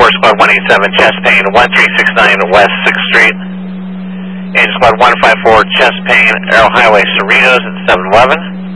Squad 187, chest pain, 1369 West 6th Street. Engine Squad 154, chest pain, Arrow Highway, Cerritos at 711.